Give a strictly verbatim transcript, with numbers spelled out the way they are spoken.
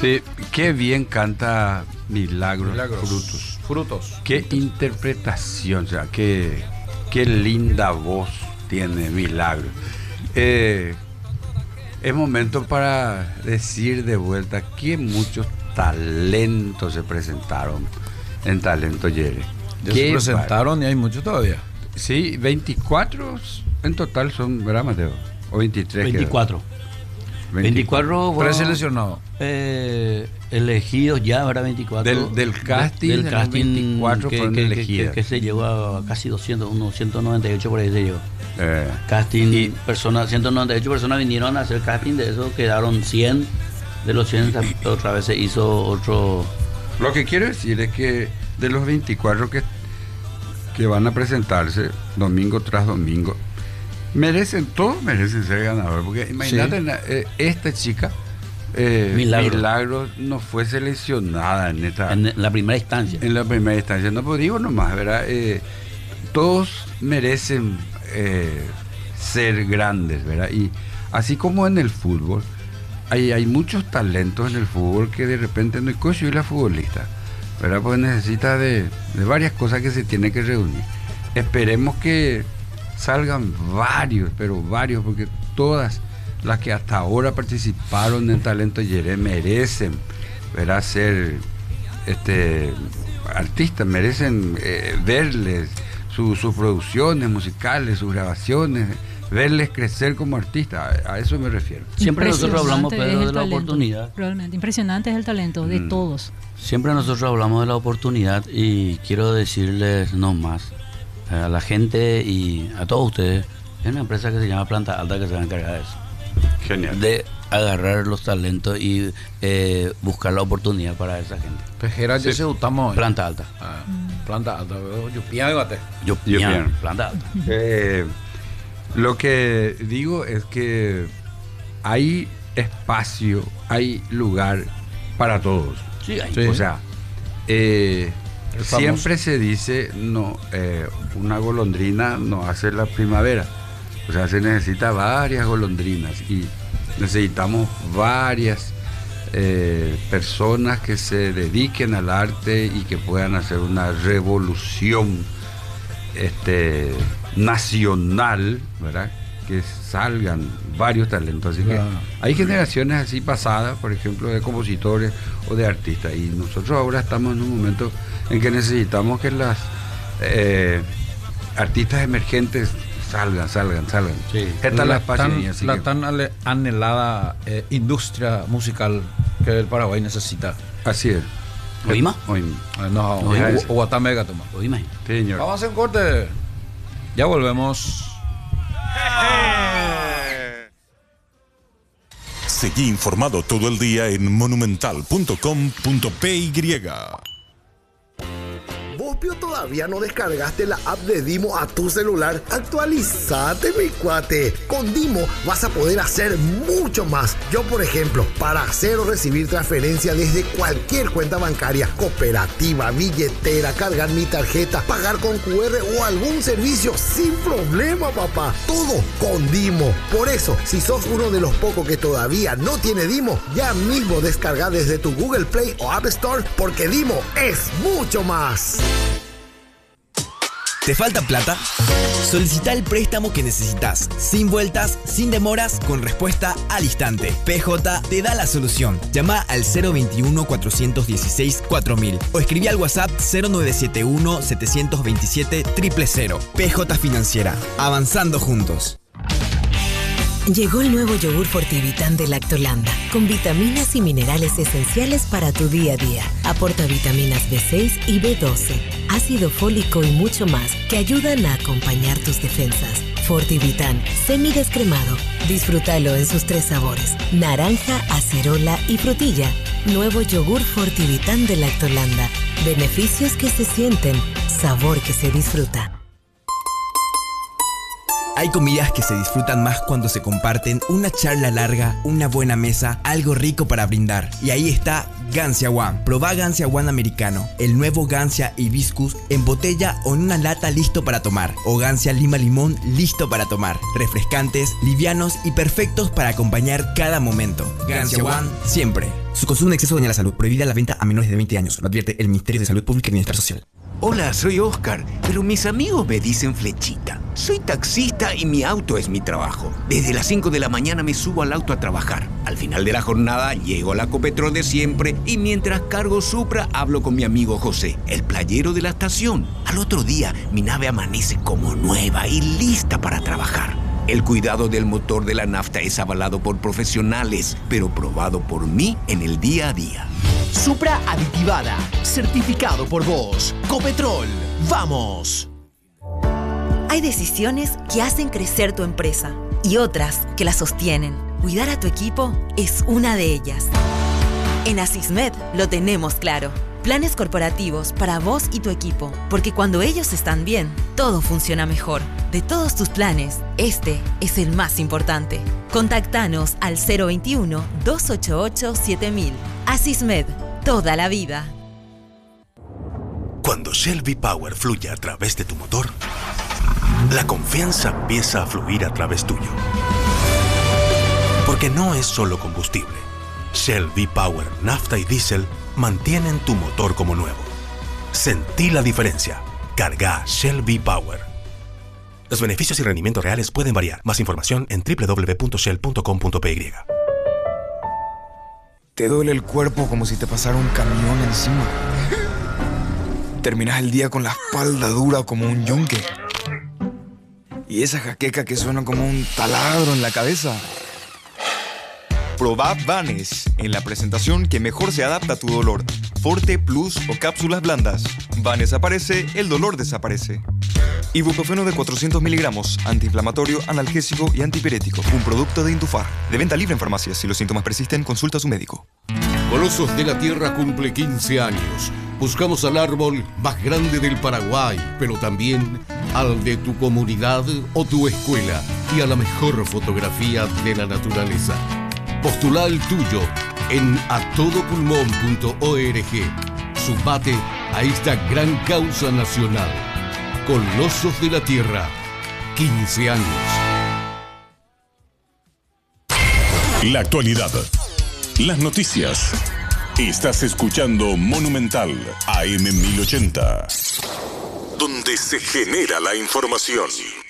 Sí, qué bien canta Milagros, Milagros. Frutos. Frutos. Qué interpretación, o sea, qué, qué linda voz tiene Milagros. Eh, es momento para decir de vuelta que muchos talentos se presentaron en Talento Yere. Ya se presentaron y hay muchos todavía. Sí, veinticuatro en total son, ¿verdad, Mateo? O veintitrés. veinticuatro. veinticuatro bueno, preseleccionados. Eh, elegidos ya, ¿verdad? veinticuatro. Del, del casting, del casting veinticuatro que, fueron que, elegidas. Que, que se llegó a casi doscientos, unos ciento noventa y ocho por ahí se llegó. Eh, Casting, y- personas, ciento noventa y ocho personas vinieron a hacer casting, de eso quedaron cien. De los cien otra vez se hizo otro. Lo que quiero decir es que de los veinticuatro que, que van a presentarse domingo tras domingo, merecen, todos merecen ser ganadores. Porque imagínate, eh, esta chica, eh, Milagro. Milagro, no fue seleccionada en esta En la primera instancia. en la primera instancia. No, pues digo nomás, ¿verdad? Eh, todos merecen eh, ser grandes, ¿verdad? Y así como en el fútbol, hay, hay muchos talentos en el fútbol que de repente no es soy la futbolista, ¿verdad? Pues necesita de, de varias cosas que se tiene que reunir. Esperemos que salgan varios, pero varios, porque todas las que hasta ahora participaron en Talento Yere merecen, ¿verdad? Ser este, artistas, merecen eh, verles su- sus producciones musicales, sus grabaciones, verles crecer como artistas, a, a eso me refiero. Siempre nosotros hablamos, Impresionante Pedro, es de el la talento, oportunidad. Realmente, impresionante es el talento de Mm. todos. Siempre nosotros hablamos de la oportunidad y quiero decirles no más a la gente y a todos ustedes. Hay una empresa que se llama Planta Alta que se va a encargar de eso, Genial. de agarrar los talentos y eh, buscar la oportunidad para esa gente. Pejera ya Sí. se gustamos. Planta Alta. Ah, planta alta. veo, Yo piágate. Yo, Yo ya, bien. Planta Alta. Eh, lo que digo es que hay espacio, hay lugar para todos. Sí, ahí. Sí. O sea, eh, El famoso. siempre se dice, no, eh, una golondrina no hace la primavera. O sea, se necesita varias golondrinas y necesitamos varias eh, personas que se dediquen al arte y que puedan hacer una revolución este, nacional, ¿verdad? Que salgan varios talentos. Así Claro. que hay generaciones así pasadas, por ejemplo, de compositores o de artistas. Y nosotros ahora estamos en un momento en que necesitamos que las eh, artistas emergentes salgan, salgan, salgan. Sí. Esta es la la espacio tan, y así la que- tan ale- anhelada eh, industria musical que el Paraguay necesita. así es. ¿Oíma? Oíma. Eh, no, No, es- o Guatamega, toma. Lo imagino. Sí, señor. Vamos a hacer un corte. Ya volvemos. Seguí informado todo el día en monumental punto com punto p y. Vopio, todavía no descargaste la app de Dimo a tu celular. Actualizate, mi cuate. Con Dimo vas a poder hacer mucho más. Yo, por ejemplo, para hacer o recibir transferencia desde cualquier cuenta bancaria, cooperativa, billetera, cargar mi tarjeta, pagar con Q R o algún servicio sin problema, papá. Todo con Dimo. Por eso, si sos uno de los pocos que todavía no tiene Dimo, ya mismo descarga desde tu Google Play o App Store, porque Dimo es mucho más. ¿Te falta plata? Solicita el préstamo que necesitas, sin vueltas, sin demoras, con respuesta al instante. P J te da la solución. Llama al cero veintiuno, cuatrocientos dieciséis, cuatro mil o escribí al WhatsApp cero nueve siete uno, setecientos veintisiete, cero cero cero. P J Financiera, avanzando juntos. Llegó el nuevo yogur Fortivitán de Lactolanda, con vitaminas y minerales esenciales para tu día a día. Aporta vitaminas B seis y B doce, ácido fólico y mucho más que ayudan a acompañar tus defensas. Fortivitán, semidescremado. Disfrútalo en sus tres sabores: naranja, acerola y frutilla. Nuevo yogur Fortivitán de Lactolanda. Beneficios que se sienten, sabor que se disfruta. Hay comidas que se disfrutan más cuando se comparten una charla larga, una buena mesa, algo rico para brindar. Y ahí está Gancia One. Probá Gancia One americano, el nuevo Gancia Hibiscus en botella o en una lata listo para tomar. O Gancia Lima Limón listo para tomar. Refrescantes, livianos y perfectos para acompañar cada momento. Gancia One siempre. Su consumo en exceso daña la salud. Prohibida la venta a menores de veinte años. Lo advierte el Ministerio de Salud Pública y Bienestar Social. Hola, soy Oscar, pero mis amigos me dicen Flechita. Soy taxista y mi auto es mi trabajo. Desde las cinco de la mañana me subo al auto a trabajar. Al final de la jornada llego a la Copetrol de siempre y mientras cargo Supra hablo con mi amigo José, el playero de la estación. Al otro día mi nave amanece como nueva y lista para trabajar. El cuidado del motor de la nafta es avalado por profesionales, pero probado por mí en el día a día. Supra aditivada, certificado por vos. Copetrol, ¡vamos! Hay decisiones que hacen crecer tu empresa y otras que la sostienen. Cuidar a tu equipo es una de ellas. En Asismed lo tenemos claro. Planes corporativos para vos y tu equipo, porque cuando ellos están bien, todo funciona mejor. De todos tus planes, este es el más importante. Contactanos al cero veintiuno, doscientos ochenta y ocho, siete mil. Asismed, toda la vida. Cuando Shell V-Power fluye a través de tu motor, la confianza empieza a fluir a través tuyo. Porque no es solo combustible. Shell V-Power, nafta y diésel mantienen tu motor como nuevo. Sentí la diferencia. Carga Shell V-Power. Los beneficios y rendimientos reales pueden variar. Más información en doble u doble u doble u punto shell punto com punto p y. Te duele el cuerpo como si te pasara un camión encima. Terminas el día con la espalda dura como un yunque. Y esa jaqueca que suena como un taladro en la cabeza. Probá Vanes en la presentación que mejor se adapta a tu dolor. Forte, Plus o cápsulas blandas. Vanes aparece, el dolor desaparece. Ibuprofeno de cuatrocientos miligramos, antiinflamatorio, analgésico y antipirético. Un producto de Intufar. De venta libre en farmacias. Si los síntomas persisten, consulta a su médico. Colosos de la Tierra cumple quince años. Buscamos al árbol más grande del Paraguay, pero también al de tu comunidad o tu escuela y a la mejor fotografía de la naturaleza. Postula el tuyo en a todo pulmón punto org. Sumate a esta gran causa nacional. Colosos de la Tierra, quince años. La actualidad, las noticias. Estás escuchando Monumental A M mil ochenta, donde se genera la información.